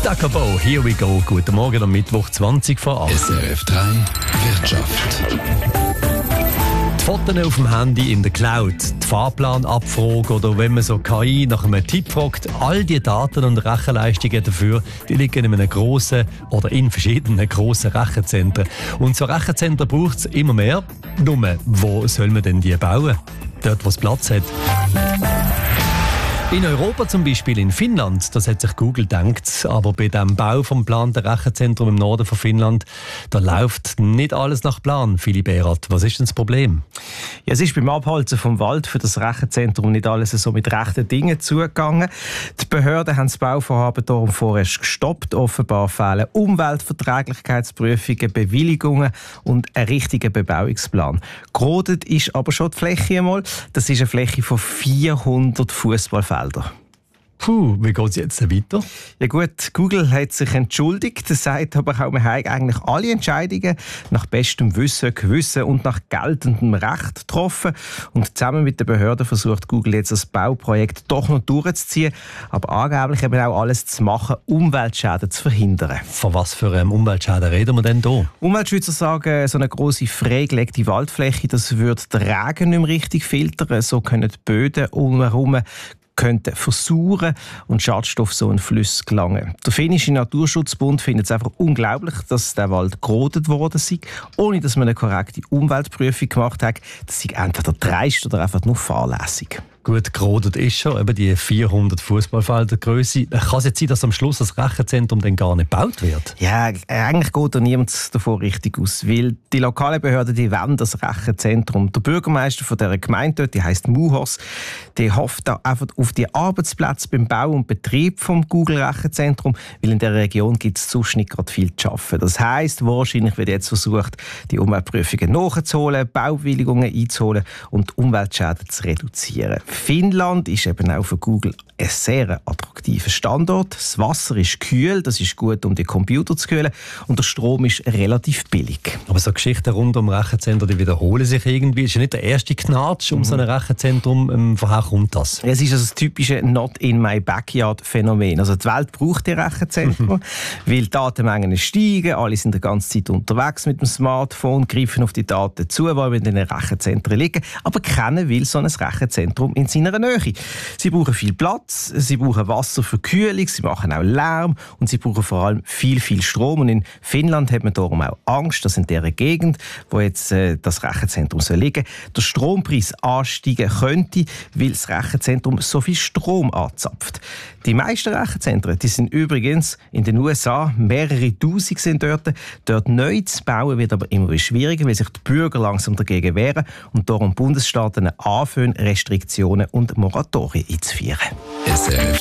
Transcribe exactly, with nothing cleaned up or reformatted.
Stackabo, here we go. Guten Morgen am Mittwoch, zwanzig vor acht. S R F drei Wirtschaft. Die Fotos auf dem Handy in der Cloud, die Fahrplanabfrage oder wenn man so K I nach einem Tipp fragt, all die Daten und Rechenleistungen dafür, die liegen in einem grossen oder in verschiedenen grossen Rechenzentren. Und so Rechenzentren braucht es immer mehr. Nur, wo soll man denn die bauen? Dort, wo es Platz hat. In Europa zum Beispiel, in Finnland, das hat sich Google gedacht, aber bei dem Bau vom geplanten Rechenzentrum im Norden von Finnland, da läuft nicht alles nach Plan. Philipp Erath, was ist denn das Problem? Ja, es ist beim Abholzen vom Wald für das Rechenzentrum nicht alles so mit rechten Dingen zugegangen. Die Behörden haben das Bauvorhaben darum vorerst gestoppt. Offenbar fehlen Umweltverträglichkeitsprüfungen, Bewilligungen und ein richtiger Bebauungsplan. Gerodet ist aber schon die Fläche einmal. Das ist eine Fläche von vierhundert Fußballfeldern. Puh, wie geht es jetzt weiter? Ja gut, Google hat sich entschuldigt, sagt aber auch, wir haben eigentlich alle Entscheidungen nach bestem Wissen, Gewissen und nach geltendem Recht getroffen. Und zusammen mit den Behörden versucht Google jetzt das Bauprojekt doch noch durchzuziehen, aber angeblich eben auch alles zu machen, Umweltschäden zu verhindern. Von was für einem Umweltschäden reden wir denn hier? Umweltschützer sagen, so eine grosse freigelegte Waldfläche, das würde den Regen nicht mehr richtig filtern, so können die Böden umherum könnten versauern und Schadstoffe so in Flüsse gelangen. Der finnische Naturschutzbund findet es einfach unglaublich, dass der Wald gerodet worden ist, ohne dass man eine korrekte Umweltprüfung gemacht hat. Das ist entweder dreist oder einfach nur fahrlässig. Gut, gerodet ist schon, eben die vierhundert Fußballfelder Größe. Kann es jetzt sein, dass am Schluss das Rechenzentrum dann gar nicht gebaut wird? Ja, eigentlich geht da niemand davon richtig aus, weil die lokalen Behörden, die wollen das Rechenzentrum. Der Bürgermeister von dieser Gemeinde dort, die heisst Muhos, der hofft da einfach auf die Arbeitsplätze beim Bau und Betrieb vom Google-Rechenzentrum, weil in der Region gibt es sonst nicht gerade viel zu arbeiten. Das heisst, wahrscheinlich wird jetzt versucht, die Umweltprüfungen nachzuholen, Baubewilligungen einzuholen und Umweltschäden zu reduzieren. Finnland ist eben auch für Google ein sehr attraktiver Standort. Das Wasser ist kühl, das ist gut, um die Computer zu kühlen, und der Strom ist relativ billig. Aber so Geschichten rund um Rechenzentren, die wiederholen sich irgendwie. Es ist ja nicht der erste Knatsch um mhm. so ein Rechenzentrum. Ähm, woher kommt das? Es ist also das typische Not-in-my-backyard-Phänomen. Also die Welt braucht die Rechenzentren, weil die Datenmengen steigen, alle sind die ganze Zeit unterwegs mit dem Smartphone, greifen auf die Daten zu, weil in den Rechenzentren liegen, aber keiner will so ein Rechenzentrum in seiner Nähe. Sie brauchen viel Platz, sie brauchen Wasser für Kühlung, sie machen auch Lärm und sie brauchen vor allem viel, viel Strom. Und in Finnland hat man darum auch Angst, dass in dieser Gegend, wo jetzt äh, das Rechenzentrum soll liegen, der Strompreis ansteigen könnte, weil das Rechenzentrum so viel Strom anzapft. Die meisten Rechenzentren, die sind übrigens in den U S A, mehrere Tausend sind dort. Dort neu zu bauen wird aber immer schwieriger, weil sich die Bürger langsam dagegen wehren und darum Bundesstaaten anfangen, Restriktionen und Moratorien einzuführen. S R F